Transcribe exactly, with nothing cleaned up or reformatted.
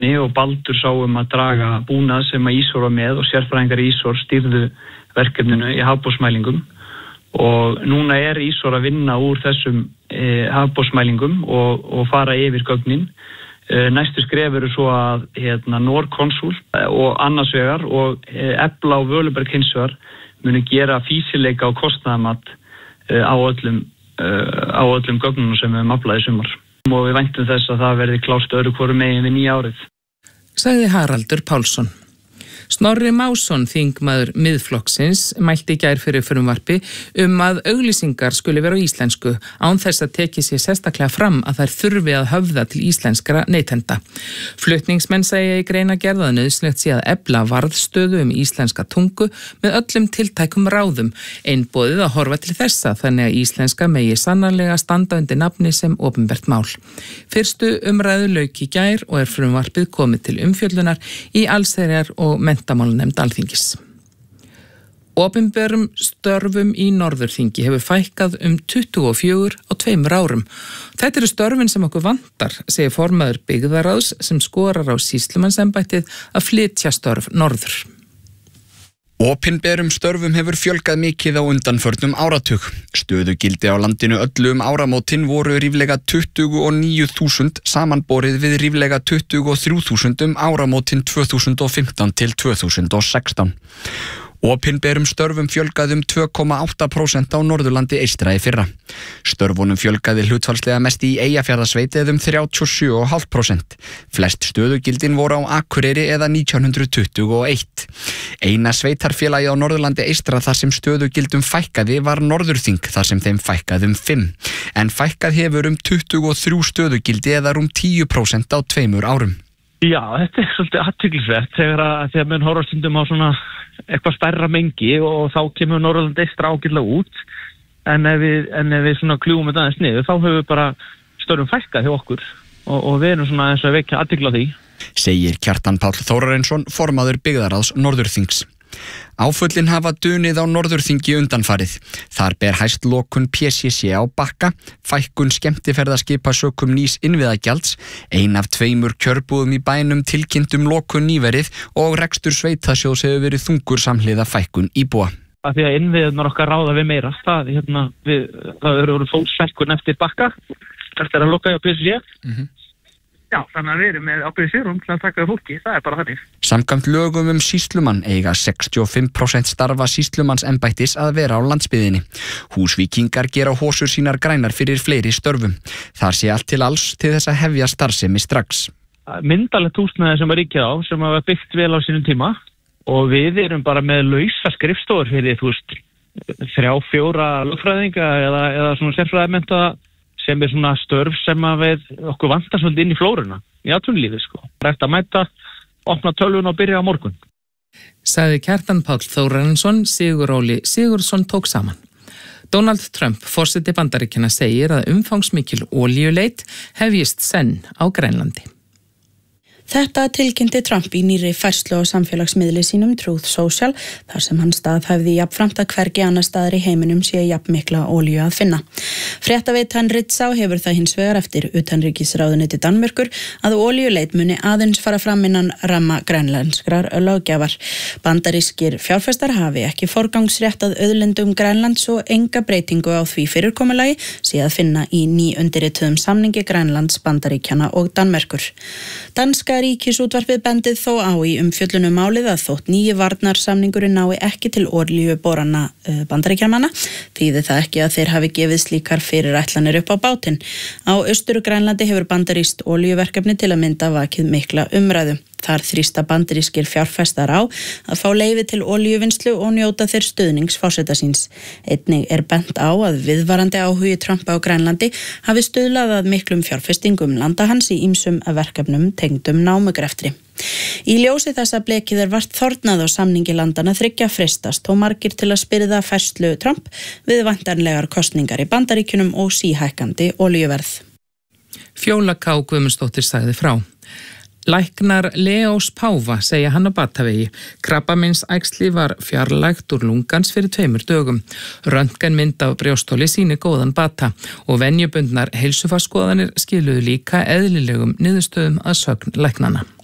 og Baldur sá um að draga búnað sem að Ísor var með og sérfræðingar Ísor stýrðu verkefninu í hafbotnsmælingum og núna er Ísor að vinna úr þessum e, hafbotnsmælingum og, og fara yfir gögnin. E, næstu skref eru svo að hérna, Norconsult og annars vegar og e, Efla og Völuberg hins vegar munu gera fýsileika og kostnaðarmat e, á öllum, e, á öllum gögnunum sem við höfum aflað í sumar. Og við væntum þess að það verði klárt öðru hvoru megin við nýja árið. Sagði Haraldur Pálsson. Snorri Másson, þingmaður Miðflokksins, mælti í gær fyrir frumvarpi um að auglýsingar skuli vera á íslensku án þess að tekið sér sérstaklega fram að þær þurfi að höfða til íslenskra neytenda. Flutningsmenn segja í greinargerð að nauðsynlegt sé að efla varðstöðu um íslenska tungu með öllum tiltækum ráðum, einboðið að horfa til þessa þannig að íslenska megi sannarlega standa undir nafni sem opinbert mál. Fyrstu umræðu lauk í gær og er frumvarpið komið til umfjöllunar í allsherjar og menntamálanefnd Alþingis. Opinberum störfum í Norðurþingi hefur fækkað um tuttugu og fjögur á tveimur árum. Þetta eru störfin sem okkur vantar, segir formaður byggðaráðs sem skorar á sýslumannsembættið að flytja störf norður. Opinberum störfum hefur fjölgað mikið á undanförnum áratug. Stöðugildi á landinu öllu um áramótin voru ríflega tuttugu og níu þúsund samanborið við ríflega tuttugu og þrjú þúsund um áramótin tvö þúsund og fimmtán til tvö þúsund og sextán. Opinberum störfum fjölgaði um tvö komma átta prósent á Norðurlandi eystra í fyrra. Störfunum fjölgaði hlutfallslega mest í Eyjafjarðarsveit eða um þrjátíu og sjö komma fimm prósent. Flest stöðugildin voru á Akureyri eða nítján hundruð tuttugu og eitt. Eina sveitarfélagi á Norðurlandi eystra þar sem stöðugildum fækkaði var Norðurþing þar sem þeim fækkaði um fimm. En fækkað hefur um tuttugu og þrjú stöðugildi eða um tíu prósent á tveimur árum. Já, þetta er svolítið athyglisvert þegar að þegar menn horfa stundum á svona eitthvað stærra mengi og þá kemur Norðurland eystra ágætlega út en ef við, en ef við svona kljúum þetta aðeins niður þá höfum við bara störfum fækkað hjá okkur og, og við erum svona eins og vekja athygli á því. Segir Kjartan Páll Þórarinsson, formaður byggðaráðs Norðurþings. Áföllin hafa dunið á Norðurþingi undanfarið. Þar ber hæst lokun P C C á Bakka, fækkun skemmtiferðaskipa sökum nýs innviðagjalds, ein af tveimur kjörbúðum í bænum tilkynntum lokun nýverið og rekstur sveitasjóðs hefur verið þungur samhliða fækkun íbúa. Af því að innviðirnar okkar ráða við meira. Það, hérna, við, það eru fólksfækkun eftir Bakka, eftir að loka á P C C. Mm-hmm. Já, þannig að við erum með ábyrgð sérum til að taka fólki, það er bara þannig. Samkvæmt lögum um sýslumann eiga sextíu og fimm prósent starfa sýslumannsembættis að vera á landsbyggðinni. Húsvíkingar gera hósur sínar grænar fyrir fleiri störfum. Þar sé allt til alls til þess að hefja starfsemi strax. Myndalegt húsnæði sem að ríkja á, sem hafa byggt vel á sínum tíma og við erum bara með lausa skrifstofur fyrir, þú veist, þrjá, fjóra lögfræðinga eða, eða svona sérfræðimennta sem er svona störf sem að við okkur vantar svolítið inn í flóruna, í atvinnulífi sko. Rætt að mæta, opna tölvun og byrja á morgun. Sagði Kjartan Páll Þórarinsson, Sigur Óli Sigurðsson tók saman. Donald Trump, forseti Bandaríkjanna, segir að umfangsmikil olíuleit hefjist senn á Grænlandi. Þetta tilkynnti Trump í nýrri færslu á samfélagsmiðli sínum Truth Social, þar sem hann staðhæfði jafnframt að hvergi annar staðar í heiminum sé jafn mikla olíu að finna. Fréttaveitan Ritzau hefur það hins vegar eftir utanríkisráðuneyti Danmerkur að olíuleit muni aðeins fara fram innan ramma grænlenskrar löggjafar. Bandarískir fjárfestar hafi ekki forgangsrétt að auðlindum Grænlands og enga breytingu á því fyrirkomulagi sé að finna í nýundirrituðum samningi Grænlands, Bandaríkjanna og Danmerkur. Danska Ríkisútvarpið bendið þó á í umfjöllunum málið að þótt nýji varnarsamningurinn nái ekki til olíuborana Bandaríkjamanna, þýðir það ekki að þeir hafi gefið slíkar fyrirætlanir upp á bátinn. Á Austur-Grænlandi hefur bandarískt olíuverkefni til að mynda vakið mikla umræðu. Þar þrýsta bandarískir fjárfestar á að fá leyfi til olíuvinnslu og njóta þeir stuðnings forseta síns. Einnig er bent á að viðvarandi áhugi Trump á Grænlandi hafi stuðlað að miklum fjárfestingum landa hans í ýmsum verkefnum tengdum námugreftri. Í ljósi þess að blekið er vart þornað á samningi landana þriggja frestast og margir til að spyrða færslu Trump við væntanlegar kosningar í Bandaríkjunum og síhækkandi olíuverð. Fjóla K. Guðmundsdóttir sagði frá. Læknar Leós Páfa segja hann á batavegi. Krabbameinsæxli var fjarlægt úr lungans fyrir tveimur dögum. Röntgenmynd af brjóstóli sýnir góðan bata og venjubundnar heilsufarsskoðanir skiluðu líka eðlilegum niðurstöðum að sögn læknanna.